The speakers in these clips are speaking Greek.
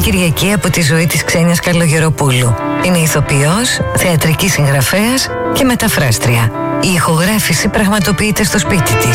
Κυριακή από τη ζωή της Ξένιας Καλογεροπούλου. Είναι ηθοποιός, θεατρική συγγραφέας και μεταφράστρια. Η ηχογράφηση πραγματοποιείται στο σπίτι της.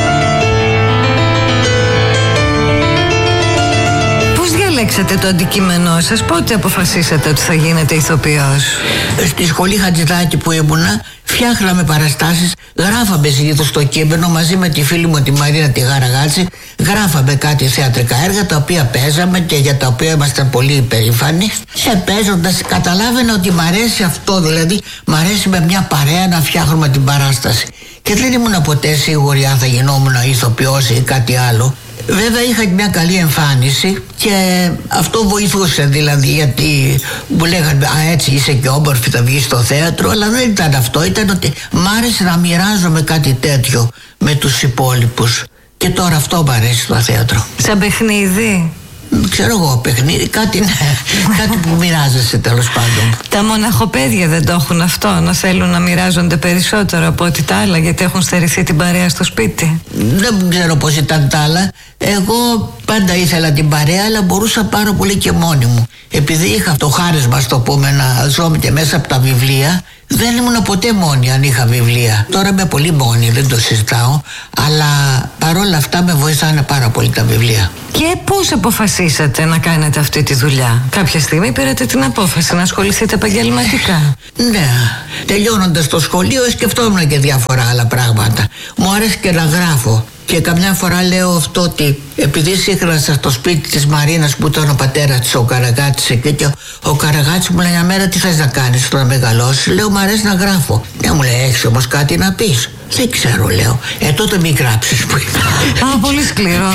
Πώς διαλέξατε το αντικείμενό σας, πότε αποφασίσατε ότι θα γίνετε ηθοποιός? Στη σχολή Χατζηδάκη που ήμουνα, φτιάχναμε παραστάσεις, γράφαμε συνήθως το κείμενο μαζί με τη φίλη μου τη Μαρίνα τη Γαραγάτση. Γράφαμε κάτι θεατρικά έργα τα οποία παίζαμε και για τα οποία ήμασταν πολύ υπερήφανοι. Και παίζοντας καταλάβαινα ότι μ' αρέσει αυτό, δηλαδή μ' αρέσει με μια παρέα να φτιάχνουμε την παράσταση. Και δεν ήμουν ποτέ σίγουρη αν θα γινόμουν ηθοποιός ή κάτι άλλο. Βέβαια είχα μια καλή εμφάνιση και αυτό βοηθούσε, δηλαδή, γιατί μου λέγανε «Α, έτσι είσαι και όμορφη, θα βγεις στο θέατρο», αλλά δεν ήταν αυτό, ήταν ότι μ' άρεσε να μοιράζομαι κάτι τέτοιο με τους υπόλοιπους. Και τώρα αυτό μ' αρέσει στο θέατρο. Σαν παιχνίδι? Ξέρω εγώ, παιχνίδι, κάτι, κάτι που μοιράζεσαι τέλος πάντων. Τα μοναχοπαίδια δεν το έχουν αυτό, να θέλουν να μοιράζονται περισσότερο από ό,τι τα άλλα, γιατί έχουν στερηθεί την παρέα στο σπίτι? Δεν ξέρω πώς ήταν τα άλλα. Εγώ πάντα ήθελα την παρέα, αλλά μπορούσα πάρα πολύ και μόνη μου. Επειδή είχα το χάρισμα, στο πούμε, να ζω και μέσα από τα βιβλία, δεν ήμουν ποτέ μόνη αν είχα βιβλία. Τώρα είμαι πολύ μόνη, δεν το συζητάω, αλλά παρόλα αυτά με βοηθάνε πάρα πολύ τα βιβλία. Και πώς αποφασίσατε να κάνετε αυτή τη δουλειά? Κάποια στιγμή πήρατε την απόφαση να ασχοληθείτε επαγγελματικά? Ναι, τελειώνοντας το σχολείο σκεφτόμουν και διάφορα άλλα πράγματα. Μου άρεσε και να γράφω. Και καμιά φορά λέω αυτό, ότι επειδή σύγχρασα στο σπίτι της Μαρίνας που ήταν ο πατέρας της, ο Καραγάτης, εκεί, και ο Καραγάτης μου λέει «Μια μέρα τι θες να κάνεις τώρα να μεγαλώσεις?» Λέω «Μ' αρέσει να γράφω». Και μου λέει «Έχεις όμως κάτι να πεις?» «Δεν ξέρω», λέω. Τότε μη γράψεις», που είπε. Α, πολύ σκληρός.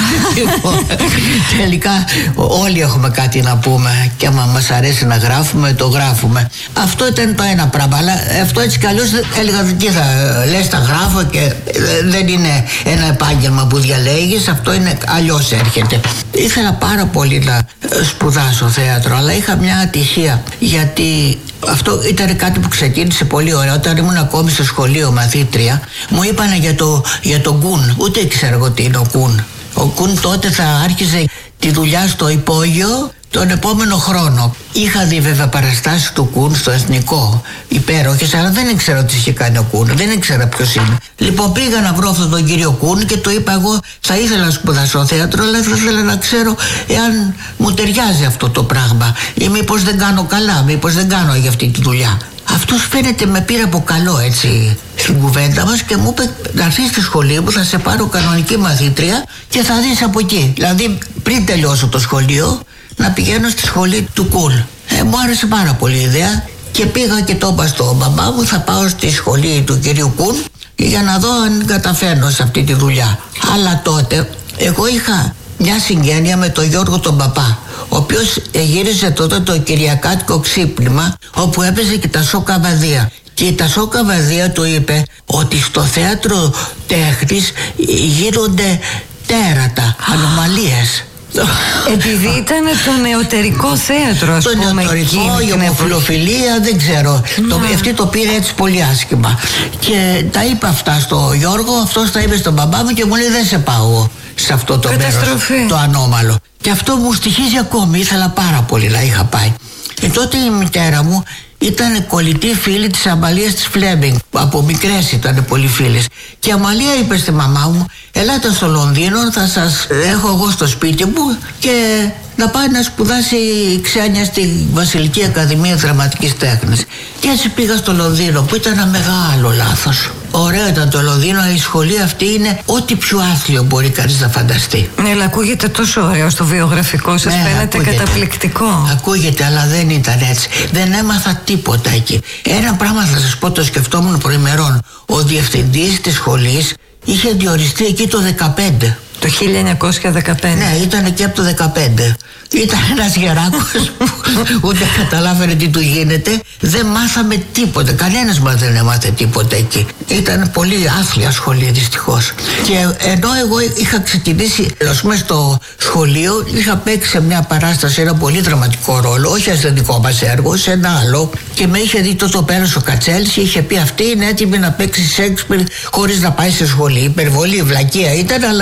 Τελικά όλοι έχουμε κάτι να πούμε και άμα μας αρέσει να γράφουμε, το γράφουμε. Αυτό ήταν το ένα πράγμα, αλλά αυτό έτσι κι αλλιώς έλεγα «Τι θα λες, τα γράφω», και δεν είναι ένα επάγγελμα που διαλέγεις, αυτό είναι αλλιώς έρχεται. Ήθελα πάρα πολύ να σπουδάσω θέατρο, αλλά είχα μια ατυχία, γιατί αυτό ήταν κάτι που ξεκίνησε πολύ ωραία. Όταν ήμουν ακόμη στο σχολείο μαθήτρια, μου είπανε για το Κουν. Ούτε ήξερα εγώ τι είναι ο Κουν. Ο Κουν τότε θα άρχιζε τη δουλειά στο υπόγειο τον επόμενο χρόνο. Είχα δει βέβαια παραστάσεις του Κουν στο Εθνικό, υπέροχες, αλλά δεν ήξερα τι είχε κάνει ο Κουν, δεν ήξερα ποιος είναι. Λοιπόν, πήγα να βρω αυτόν τον κύριο Κουν και του είπα εγώ θα ήθελα να σπουδάσω θέατρο, αλλά θα ήθελα να ξέρω εάν μου ταιριάζει αυτό το πράγμα ή μήπως δεν κάνω καλά, μήπως δεν κάνω για αυτή τη δουλειά. Αυτός φαίνεται με πήρε από καλό έτσι στην κουβέντα μας και μου είπε να έρθεις στη σχολή μου, θα σε πάρω κανονική μαθήτρια και θα δεις από εκεί. Δηλαδή πριν τελειώσω το σχολείο να πηγαίνω στη σχολή του Κουν. Μου άρεσε πάρα πολύ η ιδέα και πήγα και το είπα στο μπαμπά μου, θα πάω στη σχολή του κυρίου Κουν για να δω αν καταφέρνω σε αυτή τη δουλειά. Αλλά τότε εγώ είχα μια συγγένεια με τον Γιώργο τον Παπά, ο οποίος γύριζε τότε το Κυριακάτικο Ξύπνημα, όπου έπαιζε και τα Σόκα Βαδία. Και η Τασό Καβαδία του είπε ότι στο θέατρο τέχνης γίνονται τέρατα, ανομαλίες. Επειδή ήταν το νεωτερικό θέατρο, ας πούμε. Το νεωτερικό, η ομοφιλοφιλία, δεν ξέρω. Αυτή το πήρε έτσι πολύ άσχημα. Και τα είπα αυτά στο Γιώργο, αυτός τα είπε στον μπαμπά μου και μου λέει δεν σε πάω σε αυτό το μέρος, το ανώμαλο. Και αυτό μου στοιχίζει ακόμη, ήθελα πάρα πολύ να είχα πάει. Και τότε η μητέρα μου ήταν κολλητή φίλη της Αμαλίας της Φλέμινγκ. Από μικρές ήταν πολύ φίλες. Και η Αμαλία είπε στη μαμά μου ελάτε στο Λονδίνο, θα σας έχω εγώ στο σπίτι μου και να πάει να σπουδάσει η Ξένια στη Βασιλική Ακαδημία Δραματικής Τέχνης. Και έτσι πήγα στο Λονδίνο, που ήταν ένα μεγάλο λάθος. Ωραίο ήταν το Λονδίνο, η σχολή αυτή είναι ό,τι πιο άθλιο μπορεί κανείς να φανταστεί. Ναι, αλλά ακούγεται τόσο ωραίο στο βιογραφικό σας, φαίνεται καταπληκτικό. Ακούγεται, αλλά δεν ήταν έτσι. Δεν έμαθα τίποτα εκεί. Ένα πράγμα θα σας πω, το σκεφτόμουν προημερών. Ο διευθυντής της σχολής είχε διοριστεί εκεί το 2015. Το 1915. Ναι, ήταν και από το 2015. Ήταν ένας γεράκος που ούτε καταλάβαινε τι του γίνεται. Δεν μάθαμε τίποτα. Κανένας μας δεν έμαθε τίποτα εκεί. Ήταν πολύ άθλια σχολή δυστυχώς. Και ενώ εγώ είχα ξεκινήσει, ας πούμε, στο σχολείο, είχα παίξει σε μια παράσταση ένα πολύ δραματικό ρόλο, όχι σε δικό μας έργο, σε ένα άλλο. Και με είχε δει το πέρας ο Κατσέλης και είχε πει αυτή είναι έτοιμη να παίξει Σέξπιρ χωρίς να πάει σε σχολή. Υπερβολή, βλακεία ήταν, αλλά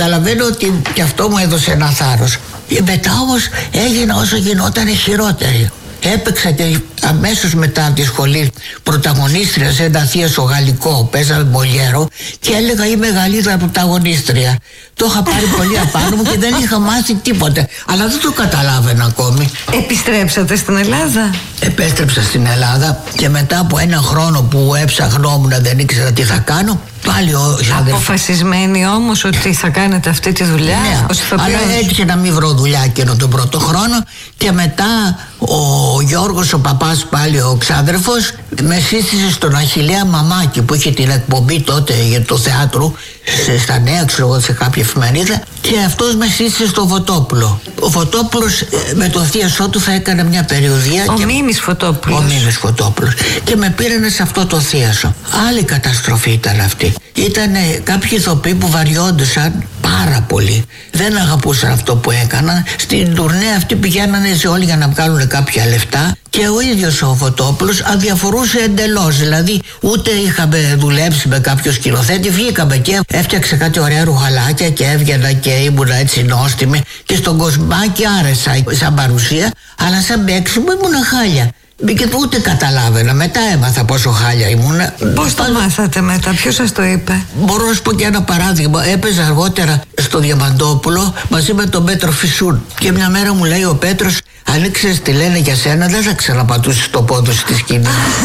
καταλαβαίνω ότι και αυτό μου έδωσε ένα θάρρος. Μετά όμως έγινα όσο γινόταν χειρότερη. Έπαιξα και αμέσως μετά τη σχολή πρωταγωνίστρια σε ένα θίασο γαλλικό. Παίζαμε Μολιέρο και έλεγα είμαι Γαλλίδα πρωταγωνίστρια. Το είχα πάρει πολύ απάνω μου και δεν είχα μάθει τίποτε. Αλλά δεν το καταλάβαινα ακόμη. Επιστρέψατε στην Ελλάδα? Επέστρεψα στην Ελλάδα και μετά από ένα χρόνο που έψαχνόμουν, δεν ήξερα τι θα κάνω. Πάλι αποφασισμένοι όμως ότι θα κάνετε αυτή τη δουλειά? Ναι, αλλά έτυχε να μην βρω δουλειά εκείνο τον πρώτο χρόνο. Και μετά ο Γιώργος ο Παπάς, πάλι ο ξάδερφος, με σύστησε στον Αχιλλέα Μαμάκη που είχε την εκπομπή τότε για το θέατρο στα Νέα, ξέρω εγώ, σε κάποια εφημερίδα, και αυτός με σύστησε στο Φωτόπουλο. Ο Φωτόπουλος με το θίασό του θα έκανε μια περιοδία. Ο Μίμης Φωτόπουλος. Ο Μίμης Φωτόπουλος. Και με πήρανε σε αυτό το θίασο. Άλλη καταστροφή ήταν αυτή. Ήταν κάποιοι ηθοποιοί που βαριόντουσαν πάρα πολύ. Δεν αγαπούσαν αυτό που έκαναν. Στην τουρνέ αυτή πηγαίνανε σε όλοι για να βγάλουν κάποια λεφτά. Και ο ίδιος ο Φωτόπουλος αδιαφορούσε εντελώς. Δηλαδή, ούτε είχαμε δουλέψει με κάποιο σκηνοθέτη, βγήκαμε και έφτιαξε κάτι ωραία ρουχαλάκια και έβγαινα και ήμουνα έτσι νόστιμη. Και στον Κοσμάκη άρεσα σαν παρουσία, αλλά σαν παίξιμο ήμουνα χάλια. Και ούτε καταλάβαινα. Μετά έμαθα πόσο χάλια ήμουνα. Πώς το μάθατε μετά, ποιος σας το είπε? Μπορώ να σου πω και ένα παράδειγμα. Έπαιζα αργότερα στο Διαμαντόπουλο μαζί με τον Πέτρο Φυσούν. Και μια μέρα μου λέει ο Πέτρος, αν ήξερες τι λένε για σένα, δεν θα ξαναπατούσεις το πόδο στη σκηνή.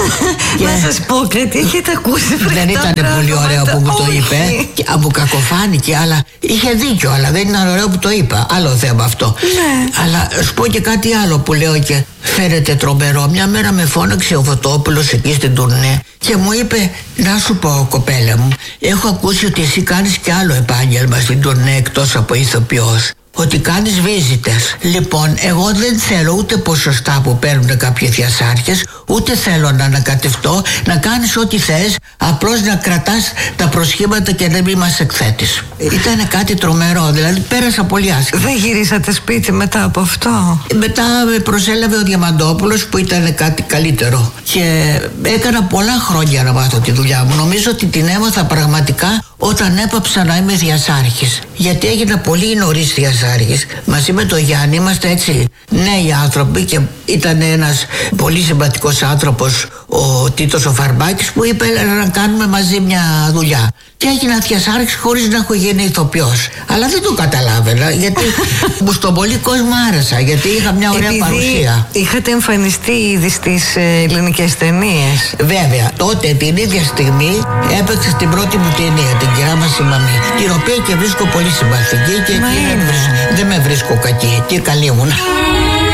Να σας πω κάτι, έχετε ακούσει φρεχτά? Δεν ήταν πολύ ωραίο που μου το είπε. Μου κακοφάνηκε, αλλά είχε δίκιο. Αλλά δεν ήταν ωραίο που το είπα. Άλλο θέμα αυτό. Ναι. Αλλά σου πω και κάτι άλλο που λέω και φαίνεται τρομερό. Μια μέρα με φώναξε ο Φωτόπουλος εκεί στην τουρνέ και μου είπε, να σου πω κοπέλα μου, έχω ακούσει ότι εσύ κάνεις και άλλο επάγγελμα στην τουρνέ εκτός από ηθοποιός. Ότι κάνεις βίζιτες. Λοιπόν, εγώ δεν θέλω ούτε ποσοστά που παίρνουν κάποιοι θειασάρχες, ούτε θέλω να ανακατευτώ, να κάνεις ό,τι θες, απλώς να κρατάς τα προσχήματα και να μην μας εκθέτεις. Ήτανε κάτι τρομερό, δηλαδή πέρασα πολύ άσχημα. Δεν γυρίσατε σπίτι μετά από αυτό? Μετά με προσέλαβε ο Διαμαντόπουλος που ήταν κάτι καλύτερο και έκανα πολλά χρόνια να μάθω τη δουλειά μου. Νομίζω ότι την έμαθα πραγματικά όταν έπαψα να είμαι θειασάρχης. Γιατί έγινα πολύ νωρίς θειασάρχης. Μαζί με τον Γιάννη είμαστε έτσι νέοι άνθρωποι και ήταν ένας πολύ συμπατικός άνθρωπος, ο Τίτος ο Φαρμπάκης, που είπε να κάνουμε μαζί μια δουλειά. Και έγινα θειασάρχης χωρίς να έχω γίνει ηθοποιός. Αλλά δεν το καταλάβαινα, γιατί στον πολύ κόσμο άρεσα, γιατί είχα μια ωραία παρουσία. Είχατε εμφανιστεί ήδη στις ελληνικές ταινίες? Βέβαια, τότε την ίδια στιγμή έπαιξα στην πρώτη μου ταινία, την Κυρά μας η Μαμή, την οποία και βρίσκω πολύ συμπαθητική και δεν με βρίσκω κακή, και καλή ήμουνα.